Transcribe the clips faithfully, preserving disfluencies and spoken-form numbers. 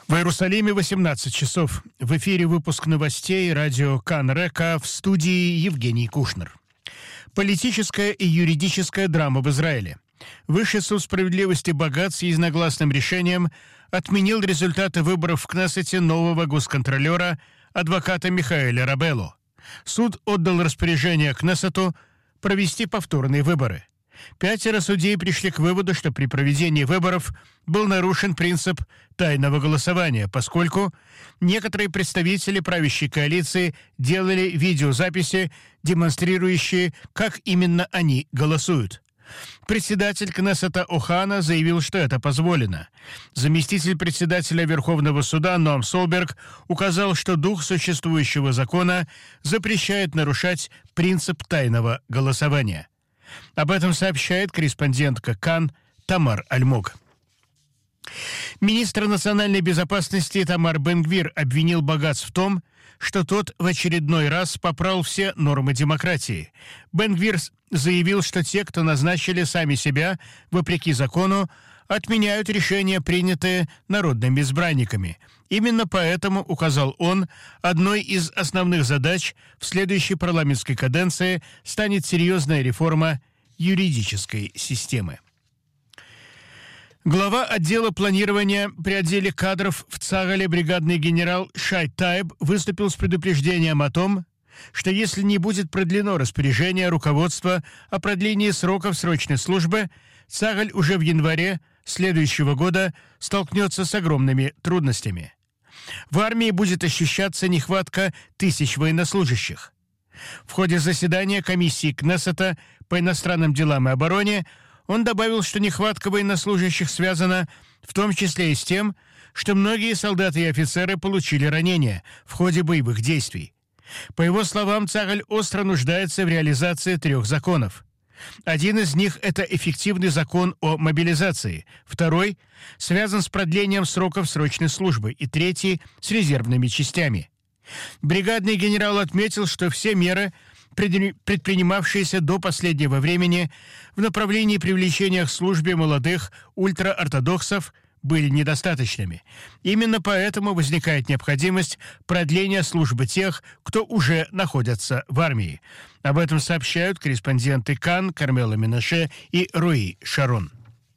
В Иерусалиме восемнадцать часов. В эфире выпуск новостей радио Кан Река, в студии Евгений Кушнер. Политическая и юридическая драма в Израиле. Высший суд справедливости Багац с единогласным решением отменил результаты выборов в Кнессете нового госконтролера, адвоката Михаэля Рабелло. Суд отдал распоряжение Кнессету провести повторные выборы. Пятеро судей пришли к выводу, что при проведении выборов был нарушен принцип тайного голосования, поскольку некоторые представители правящей коалиции делали видеозаписи, демонстрирующие, как именно они голосуют. Председатель Кнессета Охана заявил, что это позволено. Заместитель председателя Верховного суда Ноам Солберг указал, что дух существующего закона запрещает нарушать принцип тайного голосования. Об этом сообщает корреспондентка Кан Тамар Альмог. Министр национальной безопасности Тамар Бен-Гвир обвинил Багац в том, что тот в очередной раз попрал все нормы демократии. Бен-Гвир заявил, что те, кто назначили сами себя, вопреки закону, отменяют решения, принятые народными избранниками. Именно поэтому, указал он, одной из основных задач в следующей парламентской каденции станет серьезная реформа юридической системы. Глава отдела планирования при отделе кадров в Цагале бригадный генерал Шай Таиб выступил с предупреждением о том, что если не будет продлено распоряжение руководства о продлении сроков срочной службы, Цагаль уже в январе следующего года столкнется с огромными трудностями. В армии будет ощущаться нехватка тысяч военнослужащих. В ходе заседания комиссии Кнессета по иностранным делам и обороне он добавил, что нехватка военнослужащих связана в том числе и с тем, что многие солдаты и офицеры получили ранения в ходе боевых действий. По его словам, Цагаль остро нуждается в реализации трех законов. Один из них – это эффективный закон о мобилизации, второй – связан с продлением сроков срочной службы, и третий – с резервными частями. Бригадный генерал отметил, что все меры, предпринимавшиеся до последнего времени в направлении привлечения к службе молодых ультраортодоксов, были недостаточными. Именно поэтому возникает необходимость продления службы тех, кто уже находится в армии. Об этом сообщают корреспонденты Кан, Кармела Менаше и Руи Шарон.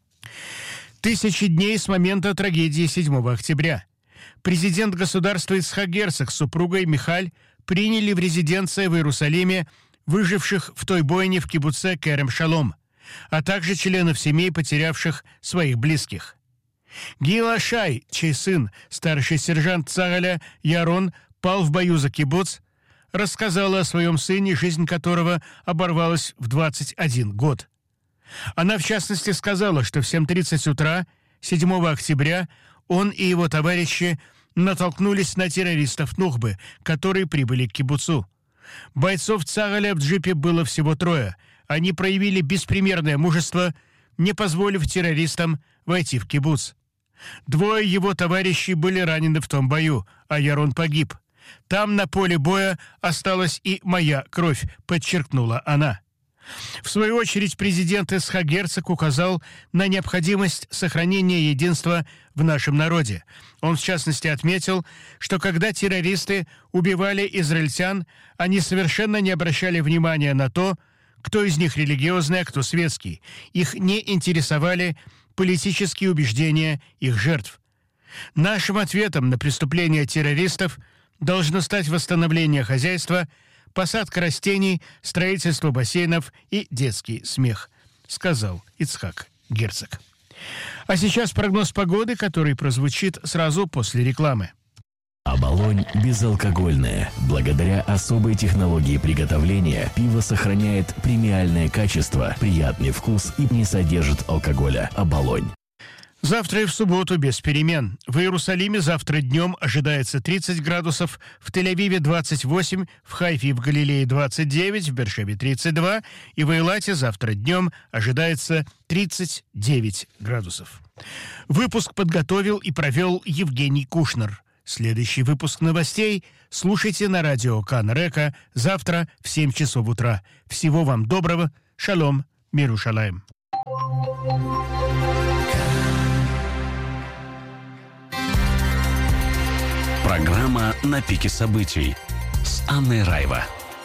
Тысячи дней с момента трагедии седьмого октября. Президент государства Ицхак Герцог с супругой Михаль приняли в резиденции в Иерусалиме выживших в той бойне в кибуце Керем-Шалом, а также членов семей, потерявших своих близких. Гила Шай, чей сын, старший сержант Цагаля Ярон, пал в бою за кибуц, рассказала о своем сыне, жизнь которого оборвалась в двадцать один год. Она, в частности, сказала, что в семь тридцать утра седьмого октября он и его товарищи натолкнулись на террористов Нухбы, которые прибыли к кибуцу. Бойцов Цагаля в джипе было всего трое. Они проявили беспримерное мужество, не позволив террористам войти в кибуц. Двое его товарищей были ранены в том бою, а Ярон погиб. Там на поле боя осталась и моя кровь, подчеркнула она. В свою очередь президент Ицхак Герцог указал на необходимость сохранения единства в нашем народе. Он, в частности, отметил, что когда террористы убивали израильтян, они совершенно не обращали внимания на то, кто из них религиозный, а кто светский. Их не интересовали политические убеждения их жертв. Нашим ответом на преступления террористов должно стать восстановление хозяйства, посадка растений, строительство бассейнов и детский смех, сказал Ицхак Герцог. А сейчас прогноз погоды, который прозвучит сразу после рекламы. Оболонь безалкогольное. Благодаря особой технологии приготовления пиво сохраняет премиальное качество, приятный вкус и не содержит алкоголя. Оболонь. Завтра и в субботу без перемен. В Иерусалиме завтра днем ожидается тридцать градусов, в Тель-Авиве двадцать восемь, в Хайфе и в Галилее двадцать девять, в Бершеве тридцать два и в Эйлате завтра днем ожидается тридцать девять градусов. Выпуск подготовил и провел Евгений Кушнер. Следующий выпуск новостей слушайте на радио Кан Река завтра в семь часов утра. Всего вам доброго. Шалом. Мир Иерушалаим. Программа «На пике событий» с Анной Райва.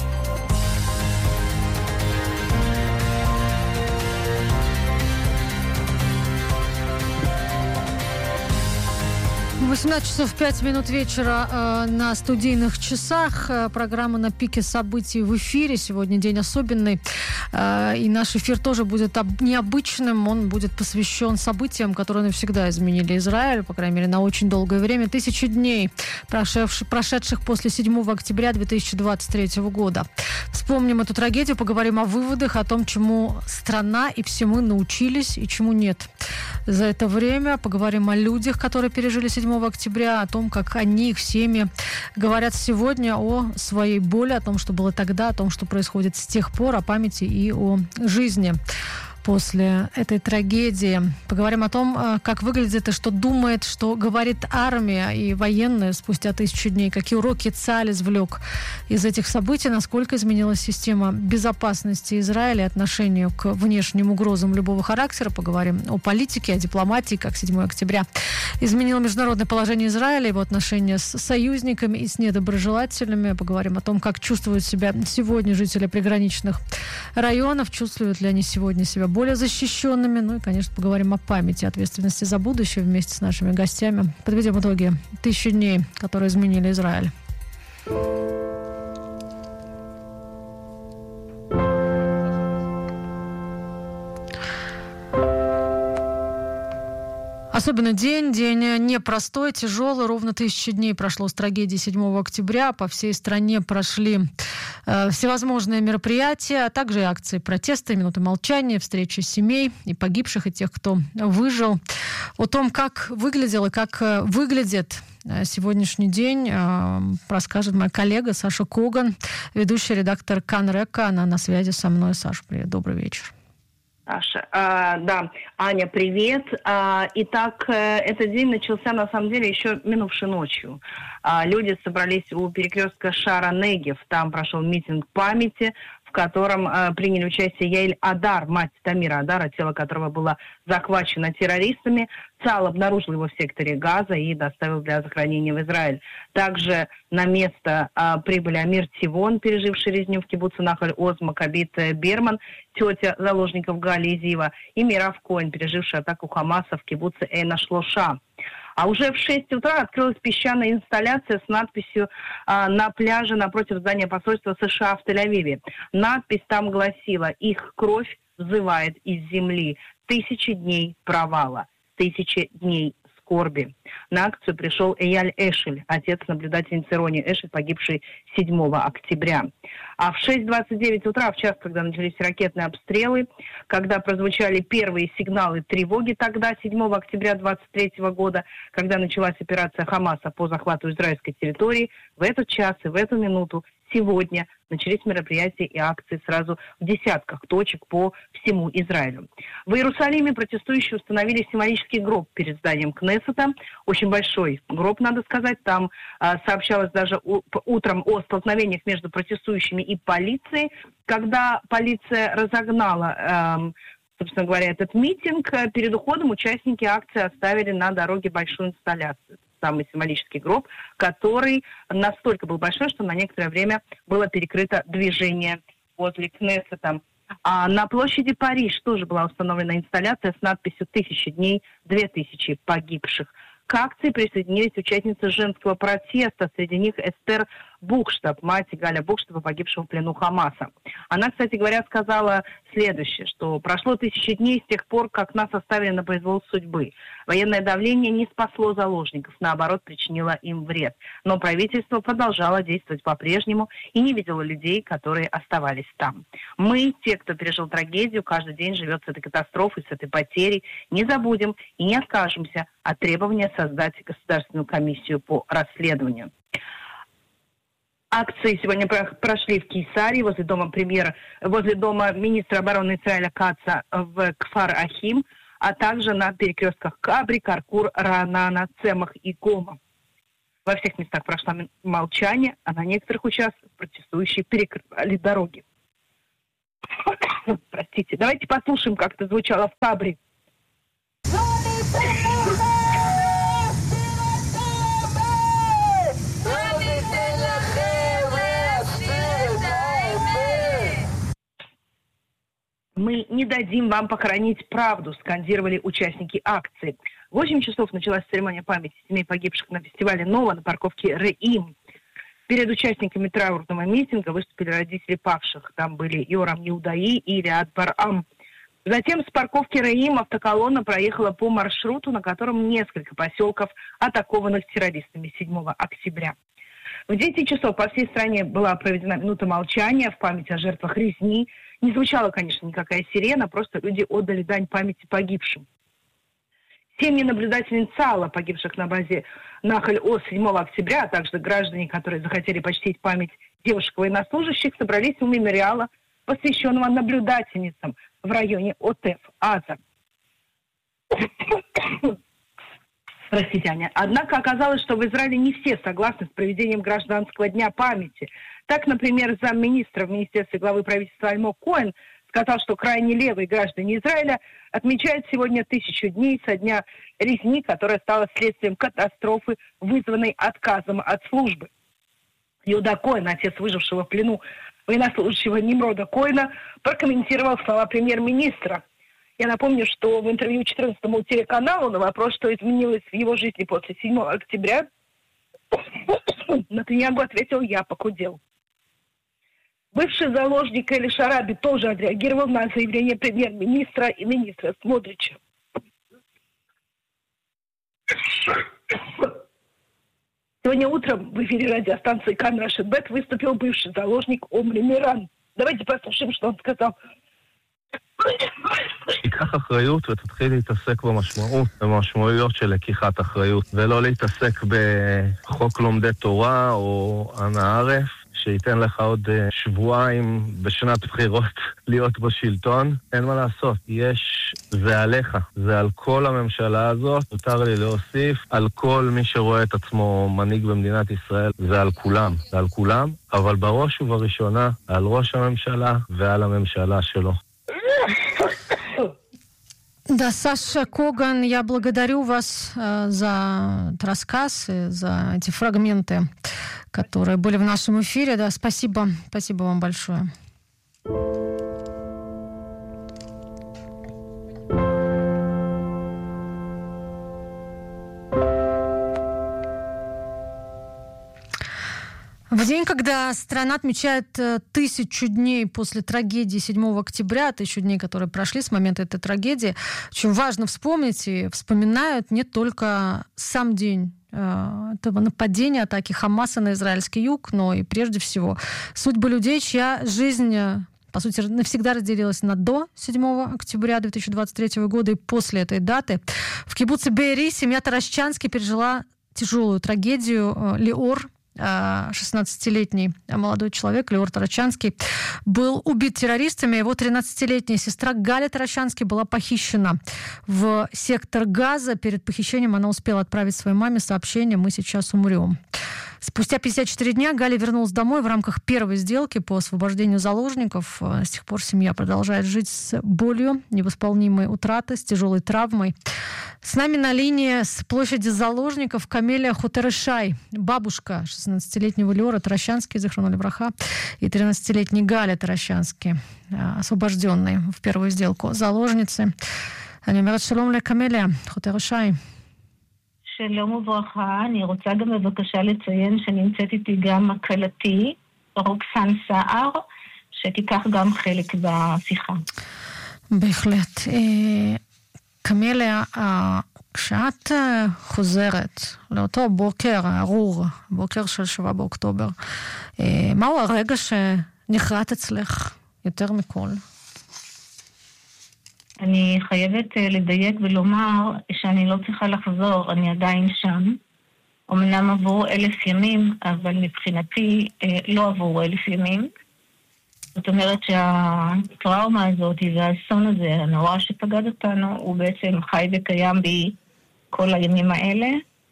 восемнадцать часов пять минут вечера э, на студийных часах. Э, программа «На пике событий» в эфире. Сегодня день особенный. Э, и наш эфир тоже будет об- необычным. Он будет посвящен событиям, которые навсегда изменили Израиль, по крайней мере, на очень долгое время. Тысячи дней, прошедших, прошедших после седьмого октября две тысячи двадцать третьего года. Вспомним эту трагедию, поговорим о выводах, о том, чему страна и все мы научились и чему нет. За это время поговорим о людях, которые пережили седьмого октября, о том, как они, их семьи говорят сегодня о своей боли, о том, что было тогда, о том, что происходит с тех пор, о памяти и о жизни после этой трагедии. Поговорим о том, как выглядит и что думает, что говорит армия и военные спустя тысячу дней, какие уроки ЦАЛ извлек из этих событий, насколько изменилась система безопасности Израиля и отношению к внешним угрозам любого характера. Поговорим о политике, о дипломатии, как седьмого октября изменило международное положение Израиля, его отношения с союзниками и с недоброжелателями. Поговорим о том, как чувствуют себя сегодня жители приграничных районов, чувствуют ли они сегодня себя более защищенными. Ну и, конечно, поговорим о памяти, ответственности за будущее вместе с нашими гостями. Подведем итоги тысячи дней, которые изменили Израиль. Особенно день, день непростой, тяжелый. Ровно тысяча дней прошло с трагедии седьмого октября. По всей стране прошли э, всевозможные мероприятия, а также акции протеста, минуты молчания, встречи семей и погибших, и тех, кто выжил. О том, как выглядел и как выглядит сегодняшний день, э, расскажет моя коллега Саша Коган, ведущий редактор Канрека. Она на связи со мной. Саша, привет, добрый вечер. Саша, а, да, Аня, привет. А, итак, этот день начался, на самом деле, еще минувшей ночью. А, люди собрались у перекрестка Шара-Негев. Там прошел митинг памяти, в котором а, приняли участие Яэль Адар, мать Тамира Адара, тело которого было захвачено террористами. ЦАЛ обнаружил его в секторе Газа и доставил для захоронения в Израиль. Также на место а, прибыли Амир Тивон, переживший резню в кибуце Нахаль-Оз, Макабит Берман, тетя заложников Гали Изива, и Мирав Коэн, переживший атаку Хамаса в кибуце Эйна Шлоша. А уже в шесть утра открылась песчаная инсталляция с надписью а, на пляже напротив здания посольства США в Тель-Авиве. Надпись там гласила: «Их кровь взывает из земли. Тысячи дней провала, тысячи дней скорби». На акцию пришел Эяль Эшель, отец наблюдательницы Рони Эшель, погибшей седьмого октября. А в шесть двадцать девять утра, в час, когда начались ракетные обстрелы, когда прозвучали первые сигналы тревоги тогда, седьмого октября двадцать третьего года, когда началась операция Хамаса по захвату израильской территории, в этот час и в эту минуту сегодня начались мероприятия и акции сразу в десятках точек по всему Израилю. В Иерусалиме протестующие установили символический гроб перед зданием Кнессета. Очень большой гроб, надо сказать. Там а, сообщалось даже у, утром о столкновениях между протестующими и полицией. Когда полиция разогнала, эм, собственно говоря, этот митинг, перед уходом участники акции оставили на дороге большую инсталляцию. Самый символический гроб, который настолько был большой, что на некоторое время было перекрыто движение возле Кнессета. А на площади Париж тоже была установлена инсталляция с надписью «Тысячи дней, две тысячи погибших». К акции присоединились участницы женского протеста, среди них Эстер Бухштаб, мать Галя Бухштаба, погибшего в плену Хамаса. Она, кстати говоря, сказала следующее, что прошло тысячи дней с тех пор, как нас оставили на произвол судьбы. Военное давление не спасло заложников, наоборот, причинило им вред. Но правительство продолжало действовать по-прежнему и не видело людей, которые оставались там. Мы, те, кто пережил трагедию, каждый день живет с этой катастрофой, с этой потерей, не забудем и не откажемся от требования создать государственную комиссию по расследованию. Акции сегодня прошли в Кейсарии, возле дома премьера, возле дома министра обороны Израиля Каца в Кфар-Ахим, а также на перекрестках Кабри, Каркур, Раанана, Цемах и Гома. Во всех местах прошло молчание, а на некоторых участках протестующие перекрывали дороги. Простите, давайте послушаем, как это звучало в Кабри. не дадим вам похоронить правду», скандировали участники акции. В восемь часов началась церемония памяти семей погибших на фестивале «Нова» на парковке Реим. Перед участниками траурного митинга выступили родители павших. Там были Йорам Иудаи и Риад Барам. Затем с парковки Реим автоколонна проехала по маршруту, на котором несколько поселков, атакованных террористами седьмого октября. В десять часов по всей стране была проведена минута молчания в память о жертвах резни. Не звучала, конечно, никакая сирена, просто люди отдали дань памяти погибшим. Семьи наблюдательниц ЦАЛа, погибших на базе Нахаль-Оз седьмого октября, а также граждане, которые захотели почтить память девушек-военнослужащих, собрались у мемориала, посвященного наблюдательницам в районе Отеф-Аза. Простите, Аня. Однако оказалось, что в Израиле не все согласны с проведением гражданского дня памяти. Так, например, замминистра в Министерстве главы правительства Альмог Коэн сказал, что крайне левые граждане Израиля отмечают сегодня тысячу дней со дня резни, которая стала следствием катастрофы, вызванной отказом от службы. Иуда Коэн, отец выжившего в плену военнослужащего Нимрода Коэна, прокомментировал слова премьер-министра. Я напомню, что в интервью четырнадцатому телеканалу на вопрос, что изменилось в его жизни после седьмого октября, Нетаньяху ответил: «Я похудел». Бывший заложник Эли Шараби тоже отреагировал на заявление премьер-министра и министра Смотрича. Сегодня утром в эфире радиостанции Кан Рашид Бет выступил бывший заложник Омри Миран. Давайте послушаем, что он сказал. תיקח אחריות ותתחיל להתעסק במשמעות, במשמעויות של לקיחת אחריות, ולא להתעסק בחוק לומדי תורה או אנא ערף, שייתן לך עוד שבועיים בשנת בחירות להיות בשלטון. אין מה לעשות, יש, זה עליך, זה על כל הממשלה הזאת, מותר לי להוסיף, על כל מי שרואה את עצמו מנהיג במדינת ישראל, זה על כולם, זה על כולם, אבל בראש ובראשונה על ראש הממשלה ועל הממשלה שלו. Да, Саша Коган, я благодарю вас э, за этот рассказ и за эти фрагменты, которые были в нашем эфире. Да, спасибо, спасибо вам большое. В день, когда страна отмечает тысячу дней после трагедии седьмого октября, тысячу дней, которые прошли с момента этой трагедии, очень важно вспомнить, и вспоминают не только сам день этого нападения, атаки Хамаса на израильский юг, но и прежде всего судьбы людей, чья жизнь, по сути, навсегда разделилась на до седьмого октября две тысячи двадцать третьего года и после этой даты. В кибуце Беэри семья Таращанский пережила тяжелую трагедию. Леор, шестнадцатилетний молодой человек, Леор Таращанский, был убит террористами. Его тринадцатилетняя сестра Галя Таращанский была похищена в сектор Газа. Перед похищением она успела отправить своей маме сообщение: «Мы сейчас умрем». Спустя пятьдесят четыре дня Галя вернулась домой в рамках первой сделки по освобождению заложников. С тех пор семья продолжает жить с болью, невосполнимой утраты, с тяжелой травмой. С нами на линии с площади заложников Камелия Хутерешай, бабушка шестнадцатилетнего Леора Таращанский, Зихрону левраха, и тринадцатилетний Галя Таращанский, освобожденный в первую сделку заложницы. אני אומרת שלום לקמליה, חוטרשי. שלום וברכה, אני רוצה גם בבקשה לציין שנמצאת איתי גם הקלטי, רוקסן סער, שתיקח גם חלק בשיחה. בהחלט. קמליה, כשאת חוזרת לאותו בוקר הארור, בוקר של שבעה באוקטובר, מהו הרגע שנחרט אצלך יותר מכל? אני חייבת לדייק ולומר שאני לא צריכה לחזור, אני עדיין שם. אמנם עבור אלף ימים, אבל מבחינתי לא עבור אלף ימים. זאת אומרת שהטראומה הזאת והאסון הזה, הנורא שפגד אותנו, הוא בעצם חי וקיים בי כל הימים האלה.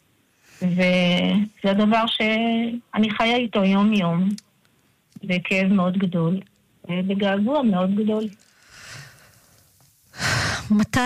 וזה הדבר שאני חיה איתו יום יום, בכאב מאוד גדול, ובגעגוע מאוד גדול. מתי